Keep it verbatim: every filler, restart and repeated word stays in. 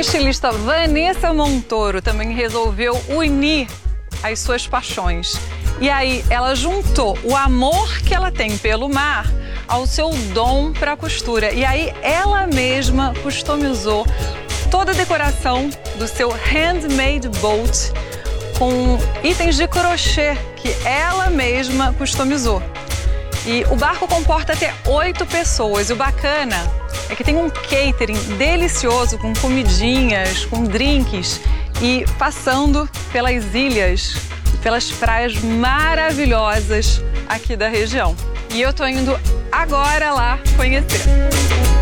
estilista Vanessa Montoro também resolveu unir as suas paixões. E aí ela juntou o amor que ela tem pelo mar ao seu dom para a costura. E aí ela mesma customizou toda a decoração do seu handmade boat com itens de crochê que ela mesma customizou. E o barco comporta até oito pessoas. E o bacana é que tem um catering delicioso com comidinhas, com drinks e passando pelas ilhas, pelas praias maravilhosas aqui da região. E eu tô indo agora lá conhecer.